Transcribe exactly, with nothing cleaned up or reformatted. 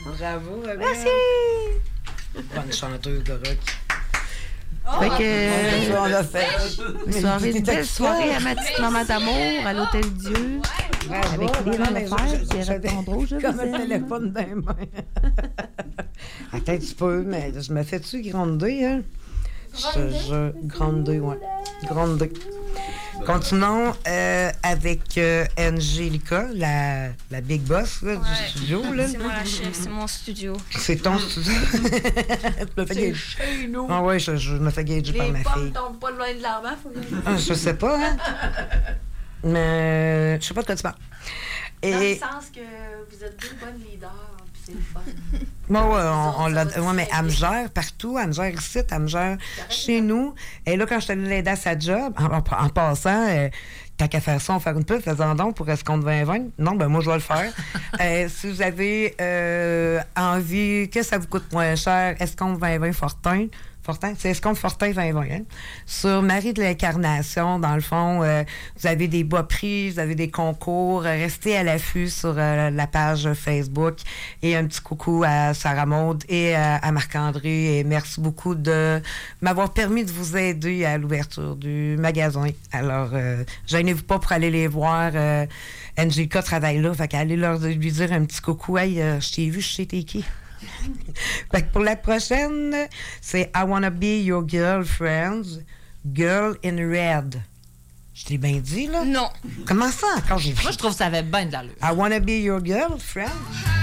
Bravo, Robin. Merci. Bonne chanteuse de rock. Oh, fait que, euh, on l'a fait. Une soirée, une belle soirée à ma petite maman d'amour, à l'Hôtel Dieu, ouais, avec bon, les ben, Lefebvre, Pierre Tondreau, je comme vous un aime. téléphone dans les mains. Attends un petit peu, mais je me fais-tu gronder, hein? Je, je, gronder, ouais. Gronder. Continuons euh, avec euh, Angelica, la, la big boss là, ouais. du studio. Là. C'est moi la chef, c'est mon studio. C'est ton studio. Tu me fais C'est gage... chez nous. Ah ouais, je, je me fais gager par ma Les fille. pommes tombent pas loin de l'arbre, faut que... Ah, je sais pas, hein? Mais je sais pas de quoi tu parles. Dans le Et... sens que vous êtes deux bonnes leaders, puis c'est le fun. Ouais, ouais, on, on l'a. Ça va Ouais, mais très elle me bien. gère partout. Elle me gère ici, elle me gère chez nous. Et là, quand je suis allée l'aider à sa job, en, en- en passant, euh, t'as qu'à faire ça, on va faire une pub, faisant donc pour escompte vingt vingt. Non, ben moi, je vais le faire. Euh, si vous avez euh, envie que ça vous coûte moins cher, escompte vingt vingt Fortin. Fortin, c'est escompte Fortin vingt vingt. Hein? Sur Marie de l'Incarnation, dans le fond, euh, vous avez des bas prix, vous avez des concours. Euh, Restez à l'affût sur euh, la page Facebook. Et un petit coucou à Sarah Maud et à, à Marc-André. Et merci beaucoup de m'avoir permis de vous aider à l'ouverture du magasin. Alors, euh, gênez-vous pas pour aller les voir. Euh, Angelica travaille là, fait qu'allez leur lui dire un petit coucou. Hey, euh, je t'ai vu, je sais t'es qui. Fait que pour la prochaine, c'est I Wanna Be Your Girlfriend, Girl in Red. Je t'ai bien dit, là? Non. Comment ça, encore j'ai vu? Moi, je trouve que ça avait bien de l'allure. I Wanna Be Your Girlfriend.